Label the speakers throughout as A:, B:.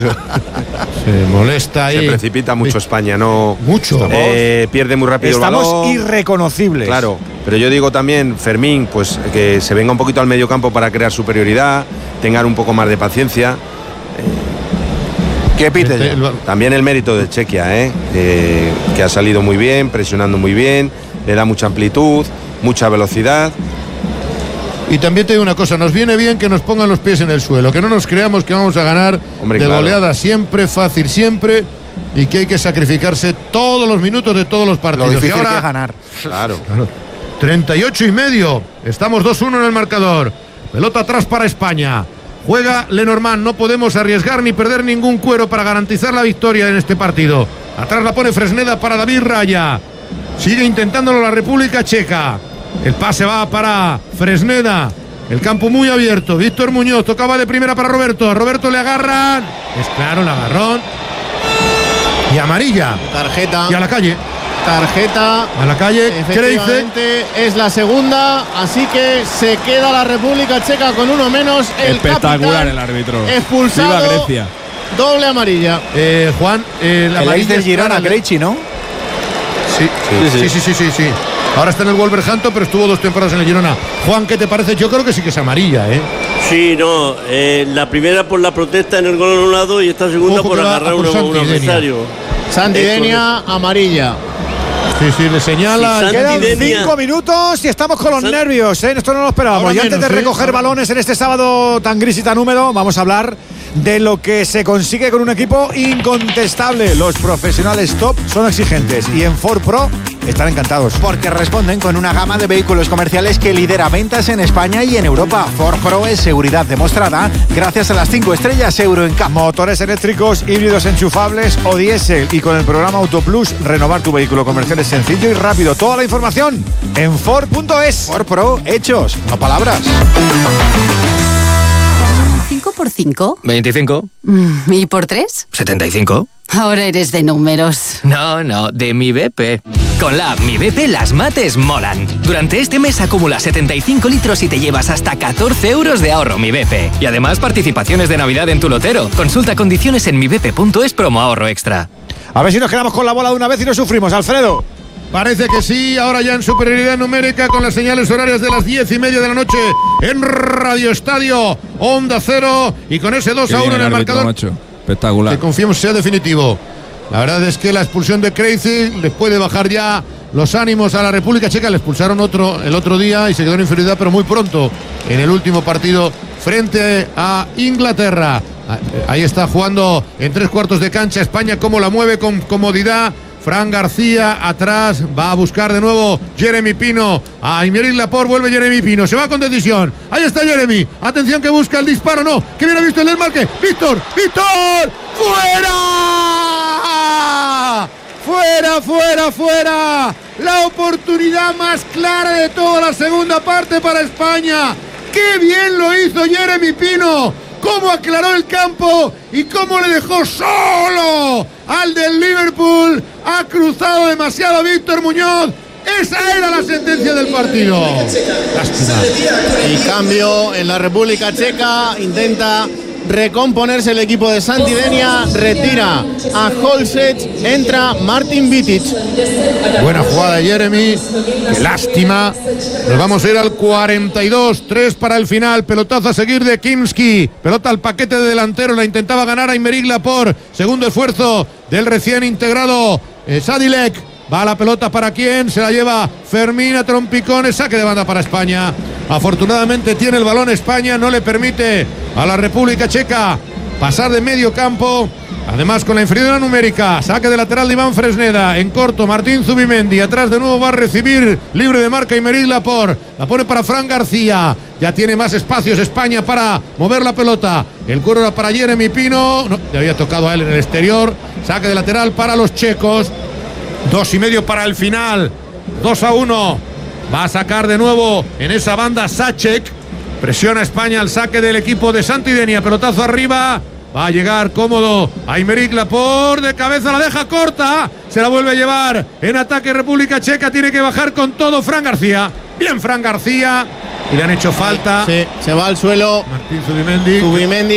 A: Se molesta ahí.
B: Se precipita mucho España, ¿no?
A: Mucho.
B: Pierde muy rápido el balón.
C: Estamos irreconocibles.
B: Claro, pero yo digo también, Fermín, pues que se venga un poquito al medio campo para crear superioridad, tengan un poco más de paciencia.
D: ¿Qué pite?
B: También el mérito de Chequia, que ha salido muy bien, presionando muy bien, le da mucha amplitud, mucha velocidad.
A: Y también te digo una cosa, nos viene bien que nos pongan los pies en el suelo, que no nos creamos que vamos a ganar goleada siempre, fácil siempre, y que hay que sacrificarse todos los minutos de todos los partidos.
D: Lo difícil
A: y ahora,
D: que es ganar.
B: Claro.
A: 38,5. Estamos 2-1 en el marcador. Pelota atrás para España. Juega Lenormand. No podemos arriesgar ni perder ningún cuero para garantizar la victoria en este partido. Atrás la pone Fresneda para David Raya. Sigue intentándolo la República Checa. El pase va para Fresneda. El campo muy abierto. Víctor Muñoz tocaba de primera para Roberto. A Roberto le agarran. Es claro, el agarrón. Y amarilla.
E: Tarjeta.
A: Y a la calle.
E: Tarjeta.
A: A la calle.
E: Efectivamente, es la segunda. Así que se queda la República Checa con uno menos. El
F: espectacular
E: capitán
F: el árbitro.
E: Expulsado.
F: Viva Grecia.
E: Doble amarilla.
A: Juan,
D: el ex del Girona, Krejci, ¿no?
A: Sí. Ahora está en el Wolverhampton, pero estuvo 2 temporadas en el Girona. Juan, ¿qué te parece? Yo creo que sí que es amarilla, ¿eh?
G: Sí, no. La primera por la protesta en el gol anulado y esta segunda por agarrar a un adversario.
E: Santidenia, amarilla.
A: Sí, le señala.
C: Quedan 5 minutos y estamos con los nervios, ¿eh? Esto no lo esperábamos.
A: Ahora
C: y antes
A: menos,
C: de recoger balones en este sábado tan gris y tan húmedo, vamos a hablar de lo que se consigue con un equipo incontestable. Los profesionales top son exigentes y en Ford Pro están encantados.
D: Porque responden con una gama de vehículos comerciales que lidera ventas en España y en Europa. Ford Pro es seguridad demostrada gracias a las 5 estrellas Euro NCAP.
C: Motores eléctricos, híbridos enchufables o diésel. Y con el programa Auto Plus, renovar tu vehículo comercial es sencillo y rápido. Toda la información en Ford.es.
D: Ford Pro, hechos, no palabras.
H: 5 por 5.
I: 25.
H: ¿Y por 3?
I: 75.
H: Ahora eres de números.
I: No, de mi BP. Con la app Mi BP las mates molan. Durante este mes acumula 75 litros y te llevas hasta 14 euros de ahorro Mi BP. Y además participaciones de Navidad en tu lotero. Consulta condiciones en mibp.es promo ahorro extra.
C: A ver si nos quedamos con la bola de una vez y no sufrimos, Alfredo.
A: Parece que sí, ahora ya en superioridad numérica con las señales horarias de las 10:30 de la noche en Radio Estadio, Onda Cero, y con ese 2-1 en el marcador.
F: Macho. Espectacular.
A: Que confiemos sea definitivo. La verdad es que la expulsión de Krejci les puede bajar ya los ánimos a la República Checa. Le expulsaron el otro día y se quedó en inferioridad, pero muy pronto en el último partido frente a Inglaterra. Ahí está jugando en 3/4 de cancha España, cómo la mueve con comodidad. Fran García atrás, va a buscar de nuevo Jeremy Pino. A Aymeric Laporte, vuelve Jeremy Pino, se va con decisión. Ahí está Jeremy, atención que busca el disparo, no, que viene visto el desmarque. Víctor, fuera. La oportunidad más clara de toda la segunda parte para España. Qué bien lo hizo Jeremy Pino. Cómo aclaró el campo y cómo le dejó solo al del Liverpool. Ha cruzado demasiado a Víctor Muñoz. Esa era la sentencia del partido. Lástima.
E: Y cambio en la República Checa. Intenta recomponerse el equipo de Santidenia. Retira a Holset. Entra Martin Vitic.
A: Buena jugada de Jeremy. Qué lástima. Nos vamos a ir al 42. 3 para el final. Pelotazo a seguir de Kimski. Pelota al paquete de delantero. La intentaba ganar Aymeric Laporte. Segundo esfuerzo del recién integrado Sadilek. Va la pelota para quién, se la lleva Fermín a trompicones, saque de banda para España. Afortunadamente tiene el balón España, no le permite a la República Checa pasar de medio campo. Además con la inferioridad numérica, saque de lateral de Iván Fresneda, en corto Martín Zubimendi, atrás de nuevo va a recibir libre de marca Aymeric Laporte, la pone para Fran García, ya tiene más espacios España para mover la pelota, el cuero era para Jeremy Pino, no, le había tocado a él en el exterior, saque de lateral para los checos. 2:30 para el final. 2-1. Va a sacar de nuevo en esa banda Sacek. Presiona España al saque del equipo de Santidenia. Pelotazo arriba. Va a llegar cómodo Aymeric Laporte. De cabeza la deja corta. Se la vuelve a llevar en ataque República Checa. Tiene que bajar con todo Fran García. Bien Fran García. Y le han hecho falta.
E: Sí, se va al suelo.
A: Martín Zubimendi.
E: Zubimendi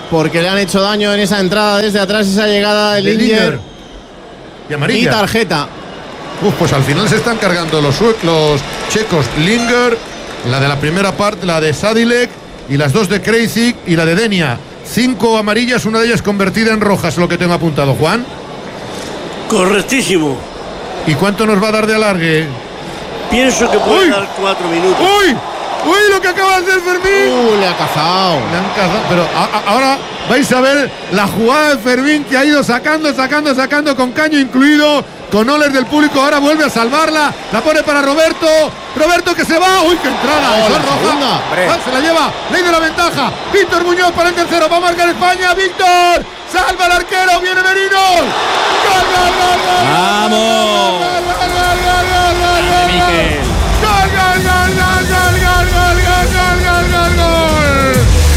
E: porque le han hecho daño en esa entrada desde atrás, esa llegada de Linger.
A: Y amarilla.
E: Y tarjeta.
A: Pues al final se están cargando los checos. Linger, la de la primera parte, la de Sadilek y las dos de Krejci y la de Denia. 5 amarillas, una de ellas convertida en rojas, lo que tengo apuntado, Juan.
G: Correctísimo.
A: ¿Y cuánto nos va a dar de alargue?
G: Pienso que puede dar 4 minutos.
A: ¡Uy! Lo que acaba de hacer Fermín.
E: Le ha cazado.
A: Le han cazado, pero ahora vais a ver la jugada de Fermín, que ha ido sacando con caño incluido, con oles del público. Ahora vuelve a salvarla, la pone para Roberto. Roberto que se va. ¡Uy, qué entrada! Eso es roja. Se la lleva, ley de la ventaja. Víctor Muñoz para el tercero. Va a marcar España. Víctor salva al arquero. Viene Merino. ¡Gol, gol, gol, gol!
F: ¡Vamos! Miquel.
A: ¡Gol, gol, gol, gol, gol, gol, gol, gol, gol, gol, gol!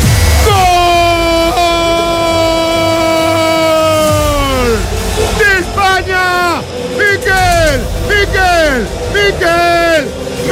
A: ¡Gol! ¡De España! ¡Miquel!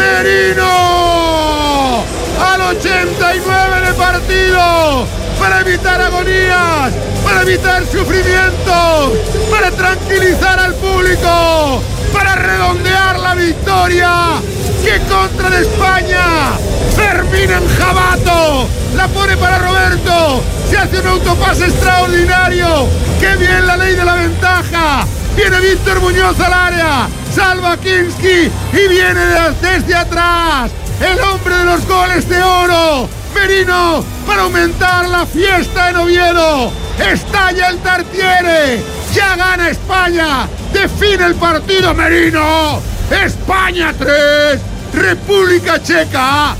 A: ¡Merino! ¡Al 89 de partido! Para evitar agonías, para evitar sufrimientos, para tranquilizar al público, para redondear la victoria. ¡Qué contra de España! Fermín Enjabato la pone para Roberto. Se hace un autopase extraordinario. ¡Qué bien la ley de la ventaja! Viene Víctor Muñoz al área, salva a Kinski y viene desde atrás el hombre de los goles de oro, Merino, para aumentar la fiesta en Oviedo. Estalla el Tartiere, ya gana España, define el partido Merino. España 3, República Checa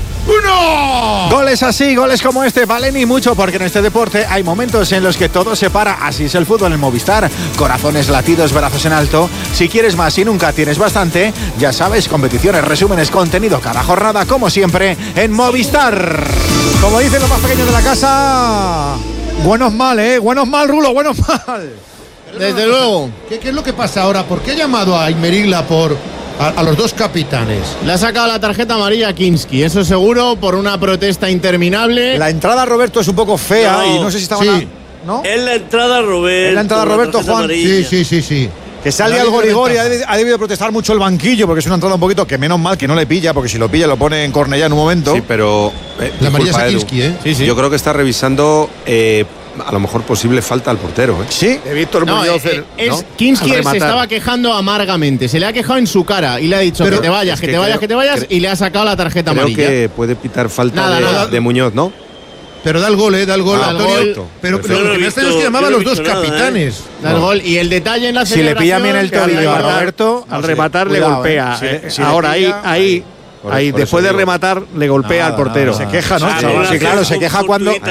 A: 1.
D: Goles así, goles como este valen y mucho, porque en este deporte hay momentos en los que todo se para. Así es el fútbol en Movistar. Corazones, latidos, brazos en alto. Si quieres más y nunca tienes bastante, ya sabes, competiciones, resúmenes, contenido cada jornada, como siempre, en Movistar.
C: Como dicen los más pequeños de la casa, buenos mal, buenos mal, Rulo, buenos mal.
E: Desde luego.
A: ¿Qué es lo que pasa ahora? ¿Por qué ha llamado a Aymerigla a los dos capitanes?
E: Le ha sacado la tarjeta amarilla a Kinski, eso seguro, por una protesta interminable.
C: La entrada a Roberto es un poco fea y no sé si estaba...
A: Sí.
C: ¿No?
G: Es la entrada Roberto.
C: Es la entrada Roberto, Juan.
A: Sí.
C: Que sale algo rigor y ha debido protestar mucho el banquillo, porque es una entrada un poquito que menos mal que no le pilla, porque si lo pilla lo pone en Cornellá en un momento.
B: Sí, pero
A: la amarilla es a Kinski,
B: Sí. Yo creo que está revisando a lo mejor posible falta al portero.
C: Sí,
F: de Víctor Muñoz.
E: Kinski se estaba quejando amargamente, se le ha quejado en su cara y le ha dicho que te vayas, y le ha sacado la tarjeta amarilla.
B: Creo que puede pitar falta de Muñoz, ¿no?
A: Pero da el gol, Antonio. Pero lo que me extraña es que llamaba a los dos capitanes.
E: Da el gol. Y el detalle en la
D: celebración... Si le pilla bien el tobillo a Roberto...
F: Al rematar le golpea. Ahora ahí, después de rematar, le golpea al portero.
C: Se queja, ¿no?
D: Sí, claro, se queja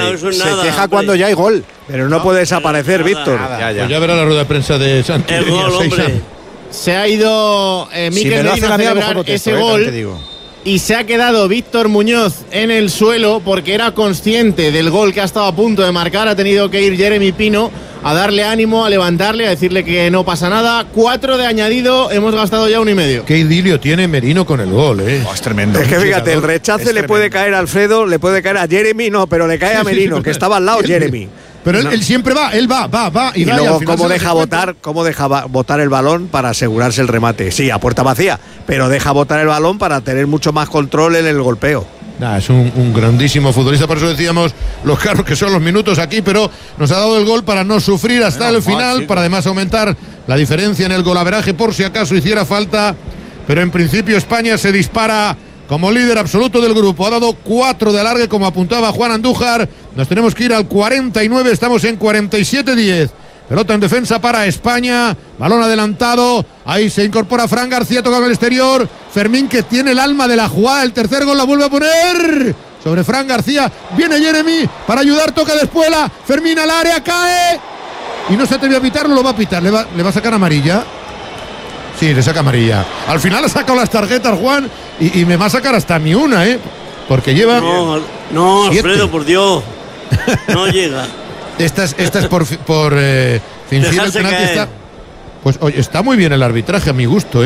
D: cuando ya hay gol.
F: Pero no puede desaparecer, Víctor.
A: Pues ya verá la rueda de prensa de Santi.
G: El gol, hombre.
E: Se ha ido Mikel Merino a celebrar ese gol. Y se ha quedado Víctor Muñoz en el suelo porque era consciente del gol que ha estado a punto de marcar. Ha tenido que ir Jeremy Pino a darle ánimo, a levantarle, a decirle que no pasa nada. 4 de añadido, hemos gastado ya 1,5.
A: Qué idilio tiene Merino con el gol,
C: es tremendo.
F: Es que fíjate, el rechace le puede caer a Alfredo, le puede caer a Jeremy, no, pero le cae a Merino, que estaba al lado Jeremy.
A: Pero él siempre va, va.
F: Y luego cómo deja botar el balón para asegurarse el remate. Sí, a puerta vacía, pero deja botar el balón para tener mucho más control en el golpeo.
A: Es un grandísimo futbolista, por eso decíamos los caros que son los minutos aquí, pero nos ha dado el gol para no sufrir hasta el final, para además aumentar la diferencia en el golaveraje por si acaso hiciera falta. Pero en principio España se dispara como líder absoluto del grupo. Ha dado 4 de alargue, como apuntaba Juan Andújar. Nos tenemos que ir al 49, estamos en 47-10. Pelota en defensa para España, balón adelantado, ahí se incorpora Fran García, toca con el exterior. Fermín, que tiene el alma de la jugada, el tercer gol la vuelve a poner sobre Fran García. Viene Jeremy para ayudar, toca de Espuela. Fermín al área, cae y no se atrevió a pitarlo, lo va a pitar, le va a sacar amarilla. Sí, le saca amarilla. Al final ha sacado las tarjetas, Juan, y me va a sacar hasta mi una, porque lleva...
G: No, Alfredo, por Dios. No llega.
A: Esta es por fingir el penalti. Pues oye, está muy bien el arbitraje, a mi gusto,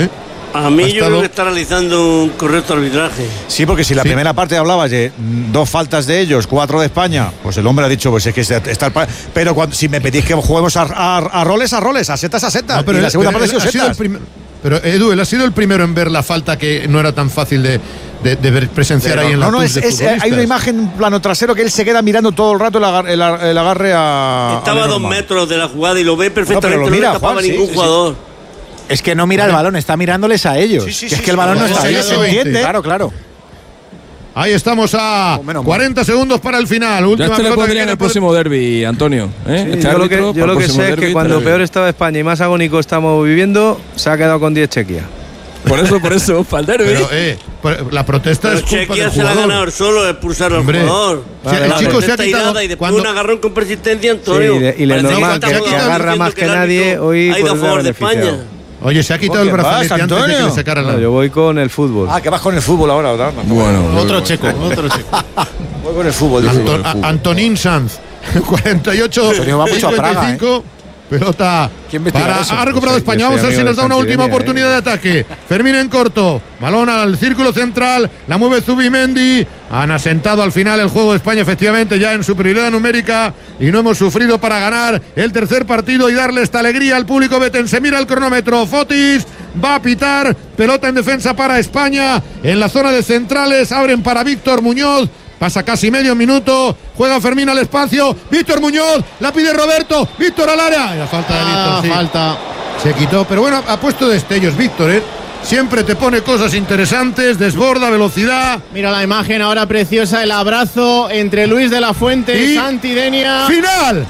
G: A mí yo creo que está realizando un correcto arbitraje.
C: Sí, porque si la primera parte hablabas de 2 faltas de ellos, 4 de España, pues el hombre ha dicho, pues es que está pero si me pedís que juguemos a roles, a setas. No,
A: pero
C: y la segunda parte ha sido setas.
A: Pero Edu, él ha sido el primero en ver la falta que no era tan fácil de presenciar ahí en la
C: hay una imagen plano trasero que él se queda mirando todo el rato el agarre a...
G: Estaba a 2 metros de la jugada y lo ve perfectamente, no le tapaba ningún jugador.
D: Es que no mira el balón, está mirándoles a ellos. Es que el balón no está ahí, se entiende. Claro.
A: Ahí estamos a 40 segundos para el final.
J: Ya te le pondría en el próximo derbi, Antonio.
K: Sí, yo lo que sé es que cuando peor estaba España y más agónico estamos viviendo, se ha quedado con 10 Chequia.
J: Por eso, para el derbi.
A: Pero la protesta es culpa del
G: jugador. Se la ha ganado solo, expulsar al jugador.
A: El chico se ha quitado.
G: Y después un agarrón con persistencia, Antonio.
K: Y le normal que agarra más que nadie hoy.
G: Ha ido a favor de España.
A: Oye, se ha quitado el brazalete antes de que le sacaran la...
K: Yo voy con el fútbol.
C: Que vas con el fútbol ahora.
J: Bueno,
E: otro checo.
C: Voy con el fútbol.
A: Antonín Sanz, 48.
C: Va mucho a Praga,
A: Pelota ha recuperado España. Vamos a ver si nos da una última oportunidad de ataque. Fermín en corto, balón al círculo central, la mueve Zubimendi. Han asentado al final el juego de España, efectivamente, ya en superioridad numérica, y no hemos sufrido para ganar el tercer partido y darle esta alegría al público betense. Mira el cronómetro, Fotis va a pitar, pelota en defensa para España, en la zona de centrales, abren para Víctor Muñoz. Pasa casi medio minuto, juega Fermín al espacio, Víctor Muñoz, la pide Roberto, Víctor al área. La falta de Víctor,
E: falta.
A: Se quitó, pero bueno, ha puesto destellos Víctor, Siempre te pone cosas interesantes, desborda, velocidad.
E: Mira la imagen ahora preciosa, el abrazo entre Luis de la Fuente y Santi Denia.
A: ¡Final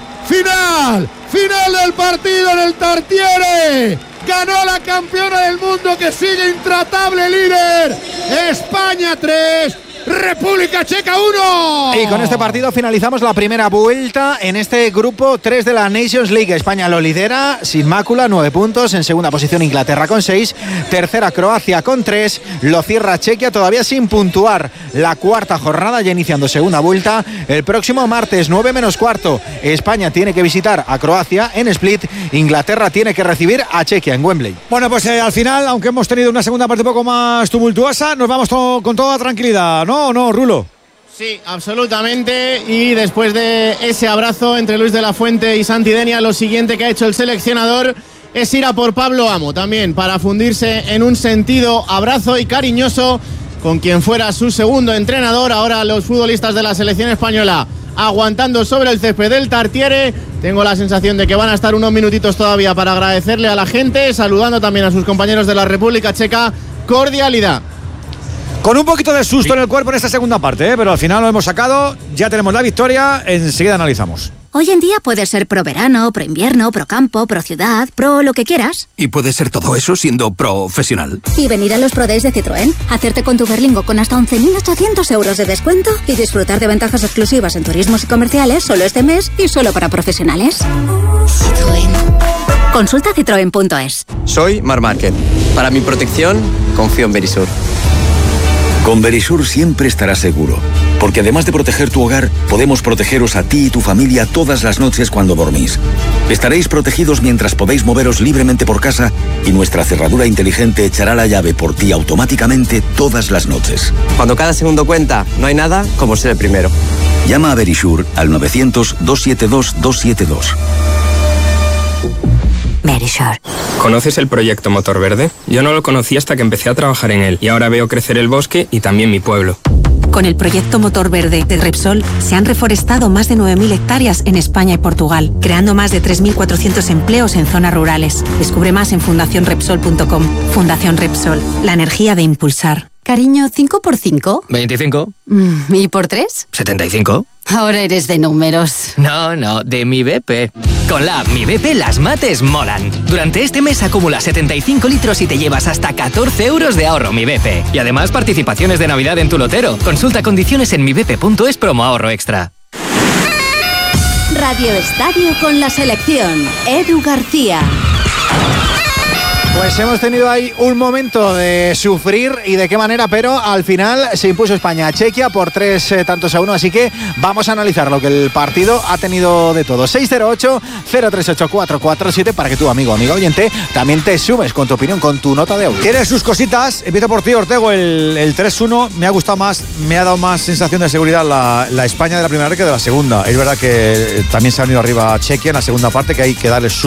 A: del partido en el Tartiere! Ganó la campeona del mundo que sigue intratable líder. España 3. República Checa 1.
D: Y con este partido finalizamos la primera vuelta en este grupo 3 de la Nations League. España lo lidera sin mácula, 9 puntos. En segunda posición Inglaterra con 6. Tercera Croacia con 3. Lo cierra Chequia todavía sin puntuar. La cuarta jornada ya iniciando segunda vuelta. El próximo martes 9 menos cuarto. España tiene que visitar a Croacia en Split. Inglaterra tiene que recibir a Chequia en Wembley.
C: Bueno, pues al final, aunque hemos tenido una segunda parte un poco más tumultuosa, nos vamos con toda tranquilidad, ¿no? ¿O no, Rulo?
E: Sí, absolutamente. Y después de ese abrazo entre Luis de la Fuente y Santi Denia, lo siguiente que ha hecho el seleccionador es ir a por Pablo Amo también, para fundirse en un sentido abrazo y cariñoso con quien fuera su segundo entrenador. Ahora los futbolistas de la selección española aguantando sobre el césped del Tartiere. Tengo la sensación de que van a estar unos minutitos todavía para agradecerle a la gente, saludando también a sus compañeros de la República Checa. Cordialidad.
C: Con un poquito de susto en el cuerpo en esta segunda parte, pero al final lo hemos sacado, ya tenemos la victoria, enseguida analizamos.
L: Hoy en día puedes ser pro verano, pro invierno, pro campo, pro ciudad, pro lo que quieras.
M: Y puedes ser todo eso siendo profesional.
L: Y venir a los Pro Days de Citroën, hacerte con tu Berlingo con hasta 11.800 euros de descuento y disfrutar de ventajas exclusivas en turismos y comerciales solo este mes y solo para profesionales. Citroën. Consulta citroen.es.
N: Soy Marc Márquez. Para mi protección, confío en Verisur.
O: Con Verisur siempre estarás seguro, porque además de proteger tu hogar, podemos protegeros a ti y tu familia todas las noches cuando dormís. Estaréis protegidos mientras podéis moveros libremente por casa y nuestra cerradura inteligente echará la llave por ti automáticamente todas las noches.
N: Cuando cada segundo cuenta, no hay nada como ser el primero.
O: Llama a Verisur al 900-272-272.
L: Verisur.
P: ¿Conoces el proyecto Motor Verde? Yo no lo conocí hasta que empecé a trabajar en él y ahora veo crecer el bosque y también mi pueblo.
Q: Con el proyecto Motor Verde de Repsol se han reforestado más de 9.000 hectáreas en España y Portugal, creando más de 3.400 empleos en zonas rurales. Descubre más en fundacionrepsol.com. Fundación Repsol, la energía de impulsar.
H: Cariño, ¿5 por 5?
I: 25.
H: ¿Y por 3?
I: 75.
H: Ahora eres de números.
I: No, de Mi BP. Con la app Mi BP las mates molan. Durante este mes acumula 75 litros y te llevas hasta 14 euros de ahorro Mi BP. Y además participaciones de Navidad en tu lotero. Consulta condiciones en mibp.es promo ahorro extra.
L: Radio Estadio con la selección. Edu García.
D: Pues hemos tenido ahí un momento de sufrir y de qué manera, pero al final se impuso España a Chequia por 3-1, así que vamos a analizar lo que el partido ha tenido de todo. 608-038-447 para que tu amigo o amiga oyente también te sumes con tu opinión, con tu nota de audio.
C: Tiene sus cositas, empiezo por ti, Ortego, el 3-1 me ha gustado más, me ha dado más sensación de seguridad la España de la primera que de la segunda. Es verdad que también se ha venido arriba Chequia en la segunda parte, que hay que darle su